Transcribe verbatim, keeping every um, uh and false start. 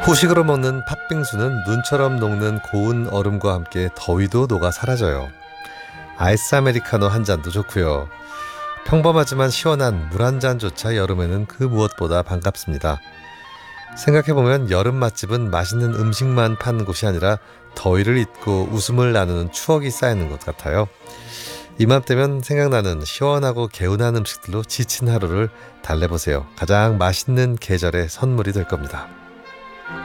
후식으로 먹는 팥빙수는 눈처럼 녹는 고운 얼음과 함께 더위도 녹아 사라져요. 아이스 아메리카노 한 잔도 좋고요. 평범하지만 시원한 물 한 잔조차 여름에는 그 무엇보다 반갑습니다. 생각해보면 여름 맛집은 맛있는 음식만 파는 곳이 아니라 더위를 잊고 웃음을 나누는 추억이 쌓이는 것 같아요. 이맘때면 생각나는 시원하고 개운한 음식들로 지친 하루를 달래보세요. 가장 맛있는 계절의 선물이 될 겁니다.